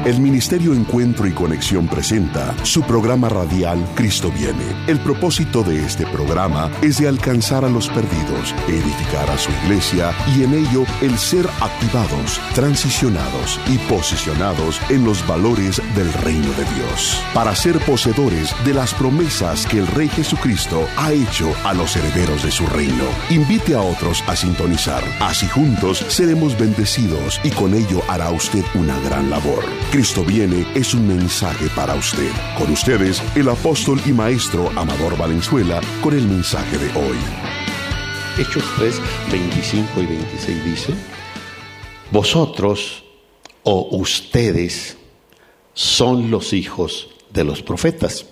El Ministerio Encuentro y Conexión presenta su programa radial Cristo Viene. El propósito de este programa es de alcanzar a los perdidos, edificar a su iglesia y en ello el ser activados, transicionados y posicionados en los valores del reino de Dios, para ser poseedores de las promesas que el Rey Jesucristo ha hecho a los herederos de su reino. Invite a otros a sintonizar. Así juntos seremos bendecidos y con ello hará usted una gran labor. Cristo Viene es un mensaje para usted. Con ustedes, el apóstol y maestro Amador Valenzuela, con el mensaje de hoy. Hechos 3, 25 y 26 dice: vosotros o ustedes son los hijos de los profetas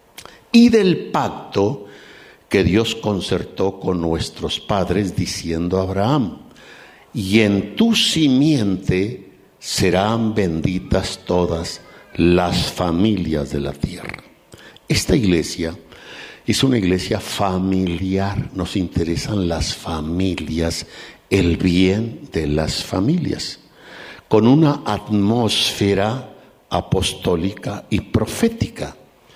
y del pacto que Dios concertó con nuestros padres, diciendo a Abraham: y en tu simiente serán benditas todas las familias de la tierra. Esta iglesia es una iglesia familiar. Nos interesan las familias, el bien de las familias, con una atmósfera apostólica y profética.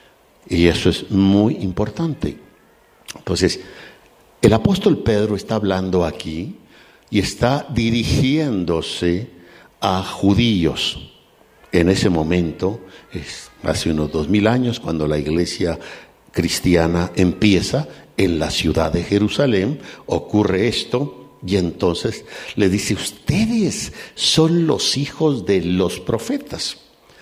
Y eso es muy importante. Entonces, el apóstol Pedro está hablando aquí y está dirigiéndose a judíos. En ese momento, hace unos 2000 años, cuando la iglesia cristiana empieza en la ciudad de Jerusalén, ocurre esto, y entonces le dice: ustedes son los hijos de los profetas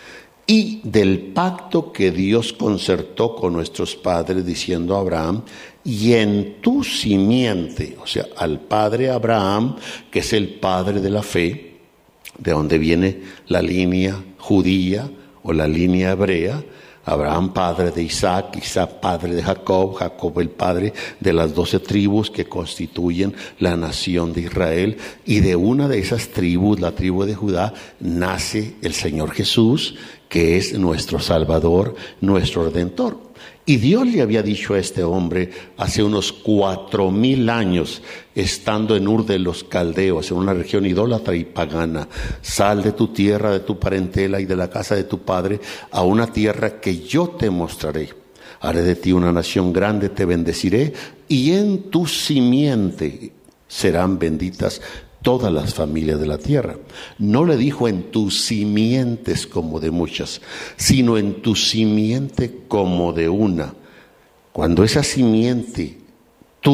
y del pacto que Dios concertó con nuestros padres, diciendo a Abraham: y en tu simiente, o sea, al padre Abraham, que es el padre de la fe, de donde viene la línea judía o la línea hebrea. Abraham padre de Isaac, Isaac padre de Jacob, Jacob el padre de las 12 tribus que constituyen la nación de Israel, y de una de esas tribus, la tribu de Judá, nace el Señor Jesús, que es nuestro Salvador, nuestro Redentor. Y Dios le había dicho a este hombre hace unos 4000 años, estando en Ur de los Caldeos, en una región idólatra y pagana: sal de tu tierra, de tu parentela y de la casa de tu padre, a una tierra que yo te mostraré. Haré de ti una nación grande, te bendeciré, y en tu simiente serán benditas todas las familias de la tierra. No le dijo en tus simientes como de muchas, sino en tu simiente como de una. Cuando esa simiente